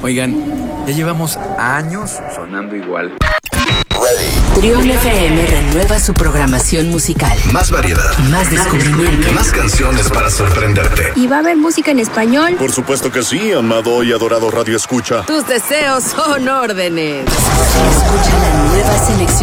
Oigan, ya llevamos años sonando igual. Trión FM renueva su programación musical. Más variedad. Más descubrimiento. Más canciones para sorprenderte. ¿Y va a haber música en español? Por supuesto que sí, amado y adorado Radio Escucha. Tus deseos son órdenes. Escucha la nueva selección